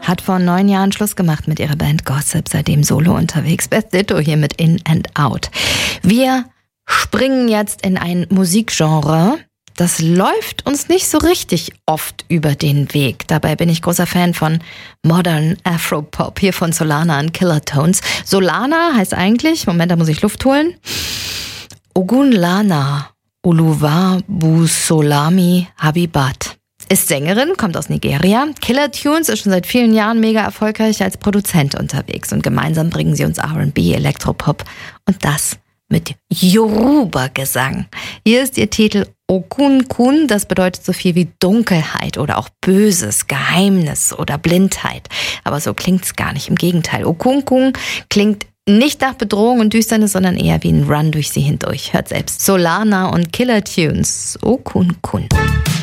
hat vor 9 Jahren Schluss gemacht mit ihrer Band Gossip, seitdem solo unterwegs. Beth Ditto hier mit In and Out. Wir springen jetzt in ein Musikgenre. Das läuft uns nicht so richtig oft über den Weg. Dabei bin ich großer Fan von Modern Afropop, hier von Solana und Killer Tones. Solana heißt eigentlich, Moment, da muss ich Luft holen, Ogunlana Oluwabusolami Habibat. Ist Sängerin, kommt aus Nigeria. Killer Tunes ist schon seit vielen Jahren mega erfolgreich als Produzent unterwegs. Und gemeinsam bringen sie uns R&B, Elektropop und das mit Yoruba-Gesang. Hier ist ihr Titel Okunkun, das bedeutet so viel wie Dunkelheit oder auch Böses, Geheimnis oder Blindheit. Aber so klingt's gar nicht, im Gegenteil. Okunkun klingt nicht nach Bedrohung und Düsternis, sondern eher wie ein Run durch sie hindurch. Hört selbst. Solana und Killer Tunes, Okunkun.